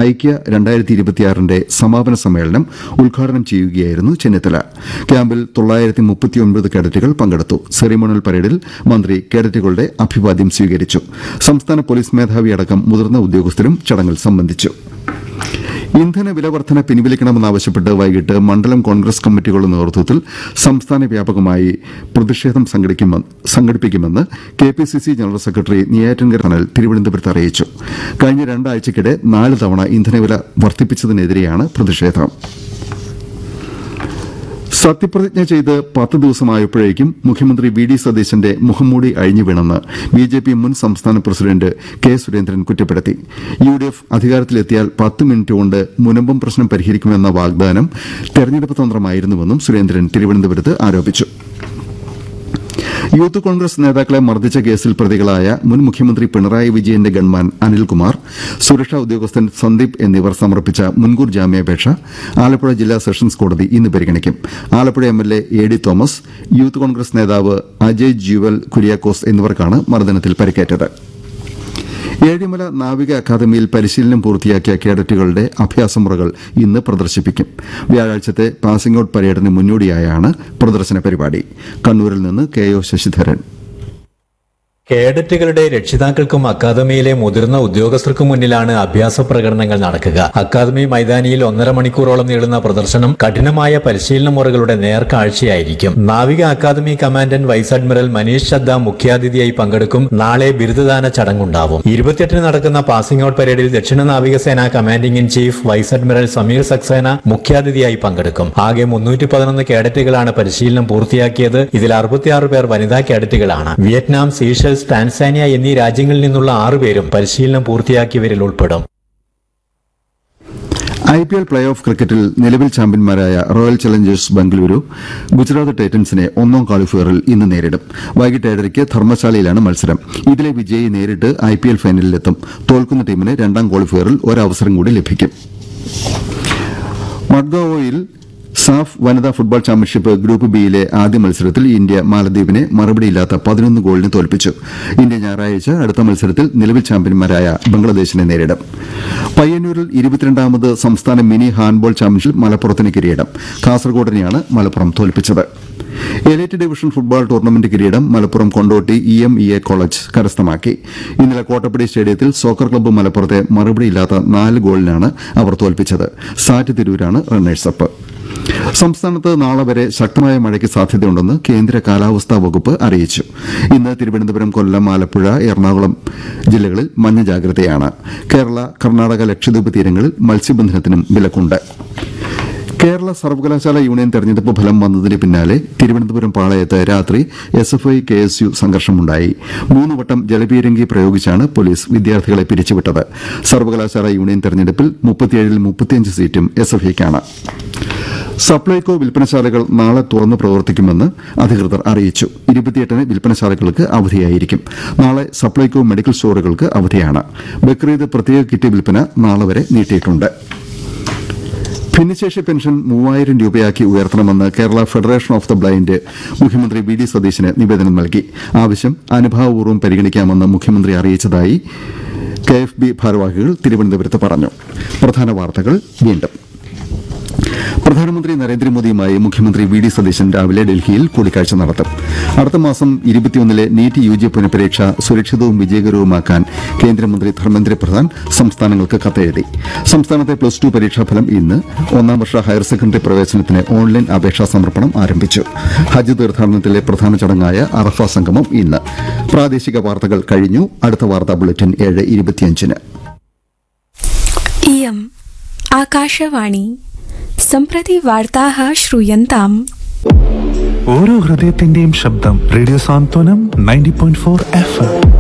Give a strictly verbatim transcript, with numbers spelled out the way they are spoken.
ഐക്യ രണ്ടായിരത്തി ഇരുപത്തിയാറിന്റെ സമാപന സമ്മേളനം ഉദ്ഘാടനം ചെയ്യുകയായിരുന്നു ചെന്നിത്തല. ക്യാമ്പിൽ തൊള്ളായിരത്തി മുപ്പത്തിയൊൻപത് കേഡറ്റുകൾ പങ്കെടുത്തു. സെറിമോണിയൽ പരേഡിൽ മന്ത്രി കേഡറ്റുകളുടെ അഭിവാദ്യം സ്വീകരിച്ചു. സംസ്ഥാന പോലീസ് മേധാവി അടക്കം മുതിർന്ന ഉദ്യോഗസ്ഥരും ചടങ്ങിൽ സംബന്ധിച്ചു. ഇന്ധന വില വർധന പിൻവലിക്കണമെന്നാവശ്യപ്പെട്ട് വൈകിട്ട് മണ്ഡലം കോൺഗ്രസ് കമ്മിറ്റികളുടെ നേതൃത്വത്തിൽ സംസ്ഥാന വ്യാപകമായി പ്രതിഷേധം സംഘടിപ്പിക്കുമെന്ന് K P C C general secretary Neyyattinkara Sanal തിരുവനന്തപുരത്ത് അറിയിച്ചു. കഴിഞ്ഞ രണ്ടാഴ്ചയ്ക്കിടെ നാല് തവണ ഇന്ധനവില വർദ്ധിപ്പിച്ചതിനെതിരെയാണ് പ്രതിഷേധം. സത്യപ്രതിജ്ഞ ചെയ്ത് പത്ത് ദിവസമായപ്പോഴേക്കും മുഖ്യമന്ത്രി വി ഡി സതീശന്റെ മുഖംമൂടി അഴിഞ്ഞുവീണെന്ന് ബി ജെ പി മുൻ സംസ്ഥാന പ്രസിഡന്റ് കെ സുരേന്ദ്രൻ കുറ്റപ്പെടുത്തി. യു ഡി എഫ് അധികാരത്തിലെത്തിയാൽ പത്ത് മിനിറ്റ് കൊണ്ട് മുനമ്പം പ്രശ്നം പരിഹരിക്കുമെന്ന വാഗ്ദാനം തെരഞ്ഞെടുപ്പ് തന്ത്രമായിരുന്നുവെന്നും സുരേന്ദ്രൻ തിരുവനന്തപുരത്ത് ആരോപിച്ചു. യൂത്ത് കോൺഗ്രസ് നേതാക്കളെ മർദ്ദിച്ച കേസിൽ പ്രതികളായ മുൻ മുഖ്യമന്ത്രി പിണറായി വിജയന്റെ ഗൺമാൻ അനിൽകുമാർ, സുരക്ഷാ ഉദ്യോഗസ്ഥൻ സന്ദീപ് എന്നിവർ സമർപ്പിച്ച മുൻകൂർ ജാമ്യാപേക്ഷ ആലപ്പുഴ ജില്ലാ സെഷൻസ് കോടതി ഇന്ന് പരിഗണിക്കും. Alappuzha M L A A D Thomas, youth Congress നേതാവ് അജയ് ജ്യുവൽ കുര്യാക്കോസ് എന്നിവർക്കാണ് മർദ്ദനത്തിൽ പരിക്കേറ്റത്. ഏഴിമല നാവിക അക്കാദമിയിൽ പരിശീലനം പൂർത്തിയാക്കിയ കേഡറ്റുകളുടെ അഭ്യാസമുറകൾ ഇന്ന് പ്രദർശിപ്പിക്കും. വ്യാഴാഴ്ചത്തെ പാസിംഗ് ഔട്ട് പരേഡിന് മുന്നോടിയായാണ് പ്രദർശന പരിപാടി. കണ്ണൂരിൽ നിന്ന് കെ ഒ ശശിധരൻ. കേഡറ്റുകളുടെ രക്ഷിതാക്കൾക്കും അക്കാദമിയിലെ മുതിർന്ന ഉദ്യോഗസ്ഥർക്കും മുന്നിലാണ് അഭ്യാസ പ്രകടനങ്ങൾ നടക്കുക. അക്കാദമി മൈതാനിയിൽ ഒന്നര മണിക്കൂറോളം നീളുന്ന പ്രദർശനം കഠിനമായ പരിശീലന മുറകളുടെ നേർക്കാഴ്ചയായിരിക്കും. നാവിക academy commandant vice admiral Manish Chadha മുഖ്യാതിഥിയായി പങ്കെടുക്കും. നാളെ ബിരുദദാന ചടങ്ങുണ്ടാവും. ഇരുപത്തിയെട്ടിന് നടക്കുന്ന പാസിംഗ് ഔട്ട് പരേഡിൽ ദക്ഷിണ നാവികസേന commanding in chief vice admiral Sameer Saxena മുഖ്യാതിഥിയായി പങ്കെടുക്കും. ആകെ മുന്നൂറ്റി പതിനൊന്ന് കേഡറ്റുകളാണ് പരിശീലനം പൂർത്തിയാക്കിയത്. ഇതിൽ അറുപത്തിയാറ് പേർ വനിതാ കേഡറ്റുകളാണ്. വിയറ്റ്നാം, സീഷെൽസ്, ടാൻസാനിയ എന്നീ രാജ്യങ്ങളിൽ നിന്നുള്ള ആറുപേരും പരിശീലനം പൂർത്തിയാക്കിയവരിൽ ഉൾപ്പെടും. I P L play off ക്രിക്കറ്റിൽ നിലവിൽ ചാമ്പ്യന്മാരായ റോയൽ ചലഞ്ചേഴ്സ് ബംഗളൂരു ഗുജറാത്ത് ടൈറ്റൻസിനെ ഒന്നാം ക്വാളിഫയറിൽ ഇന്ന് നേരിടും. വൈകിട്ട് ഏഴരയ്ക്ക് ധർമ്മശാലയിലാണ് മത്സരം. ഇതിലെ വിജയി നേരിട്ട് ഐ പി എൽ ഫൈനലിലെത്തും. തോൽക്കുന്ന ടീമിന് രണ്ടാം ക്വാളിഫയറിൽ ഒരവസരം കൂടി ലഭിക്കും. മഡ്ഗാവോയിൽ സാഫ് വനിതാ ഫുട്ബോൾ ചാമ്പ്യൻഷിപ്പ് ഗ്രൂപ്പ് ബിയിലെ ആദ്യ മത്സരത്തിൽ ഇന്ത്യ മാലദ്വീപിനെ മറുപടിയില്ലാത്ത പതിനൊന്ന് ഗോളിന് തോൽപ്പിച്ചു. ഇന്ത്യ ഞായറാഴ്ച അടുത്ത മത്സരത്തിൽ നിലവിൽ ചാമ്പ്യന്മാരായ ബംഗ്ലാദേശിനെ നേരിടും. പയ്യന്നൂരിൽ ഇരുപത്തിരണ്ടാമത് സംസ്ഥാന മിനി ഹാൻഡ്ബോൾ ചാമ്പ്യൻഷിപ്പ് മലപ്പുറത്തിന് കിരീടം. കാസർകോടിനെയാണ് മലപ്പുറം തോൽപ്പിച്ചത്. എലൈറ്റ് ഡിവിഷൻ ഫുട്ബോൾ ടൂർണമെന്റ് കിരീടം Malappuram Kondotty E M E A college കരസ്ഥമാക്കി. ഇന്നലെ കോട്ടപ്പടി സ്റ്റേഡിയത്തിൽ സോക്കർ ക്ലബ്ബ് മലപ്പുറത്തെ മറുപടിയില്ലാത്ത നാല് ഗോളിനാണ് അവർ തോൽപ്പിച്ചത്. സാറ്റ് തിരൂരാണ് റണ്ണേഴ്സപ്പ്. സംസ്ഥാനത്ത് നാളെ വരെ ശക്തമായ മഴയ്ക്ക് സാധ്യതയുണ്ടെന്ന് കേന്ദ്ര കാലാവസ്ഥാ വകുപ്പ് അറിയിച്ചു. ഇന്ന് തിരുവനന്തപുരം, കൊല്ലം, ആലപ്പുഴ, എറണാകുളം ജില്ലകളിൽ മഞ്ഞ ജാഗ്രതയാണ്. കേരള, കർണാടക, ലക്ഷദ്വീപ് തീരങ്ങളിൽ മത്സ്യബന്ധനത്തിനും വിലക്കുണ്ട്. കേരള സർവകലാശാല യൂണിയൻ തെരഞ്ഞെടുപ്പ് ഫലം വന്നതിന് പിന്നാലെ തിരുവനന്തപുരം പാളയത്ത് രാത്രി S F I K S U സംഘർഷമുണ്ടായി. മൂന്ന് വട്ടം ജലപീരങ്കി പ്രയോഗിച്ചാണ് പോലീസ് വിദ്യാർത്ഥികളെ പിരിച്ചുവിട്ടത്. സർവകലാശാല യൂണിയൻ തെരഞ്ഞെടുപ്പിൽ മുപ്പത്തിയേഴിൽ മുപ്പത്തിയഞ്ച് സീറ്റും എസ് എഫ് ഐക്കാണ്. സപ്ലൈകോ വിൽപ്പനശാലകൾ നാളെ തുറന്ന് പ്രവർത്തിക്കുമെന്ന് അധികൃതർ അറിയിച്ചു. ഇരുപത്തിയെട്ടിന് വിൽപ്പനശാലകൾക്ക് അവധിയായിരിക്കും. നാളെ സപ്ലൈകോ മെഡിക്കൽ സ്റ്റോറുകൾക്ക് അവധിയാണ്. ബക്രീദ് പ്രത്യേക കിറ്റ് വിൽപ്പന നാളെ വരെ നീട്ടിയിട്ടുണ്ട്. ഭിന്നശേഷി പെൻഷൻ മൂവായിരം രൂപയാക്കി ഉയർത്തണമെന്ന് Kerala federation of the blind മുഖ്യമന്ത്രി വി ഡി സതീശന് നിവേദനം നൽകി. ആവശ്യം അനുഭാവപൂർവ്വം പരിഗണിക്കാമെന്ന് മുഖ്യമന്ത്രി അറിയിച്ചതായി കെ എഫ് ബി ഭാരവാഹികൾ തിരുവനന്തപുരത്ത് പറഞ്ഞു. പ്രധാന വാർത്തകൾ വീണ്ടും. പ്രധാനമന്ത്രി നരേന്ദ്രമോദിയുമായി മുഖ്യമന്ത്രി വി ഡി സതീശൻ രാവിലെ ഡൽഹിയിൽ കൂടിക്കാഴ്ച നടത്തും. അടുത്ത മാസം ഇരുപത്തിയൊന്നിലെ നീറ്റ് യു ജി പുനഃപരീക്ഷ സുരക്ഷിതവും വിജയകരവുമാക്കാൻ കേന്ദ്രമന്ത്രി ധർമ്മേന്ദ്ര പ്രധാൻ സംസ്ഥാനങ്ങൾക്ക് കത്തെഴുതി. സംസ്ഥാനത്തെ പ്ലസ് ടു പരീക്ഷാഫലം ഇന്ന്. ഒന്നാം വർഷ ഹയർ സെക്കൻഡറി പ്രവേശനത്തിന് ഓൺലൈൻ അപേക്ഷാ സമർപ്പണം ആരംഭിച്ചു. ഹജ്ജ് തീർത്ഥാടനത്തിലെ പ്രധാന ചടങ്ങായ അറഫ സംഗമം ഇന്ന്. പ്രാദേശിക വാർത്തകൾ കഴിഞ്ഞു. അടുത്ത വാർത്താ ബുള്ളറ്റിൻ ഏഴ് ഇരുപത്തിയഞ്ചിന്. ആകാശവാണി सम्प्रति वार्ताः श्रूयन्ताम्. ഓരോ ഹൃദയത്തിന്റെയും ശബ്ദം റേഡിയോ സാന്ത്വനം ninety point four F M.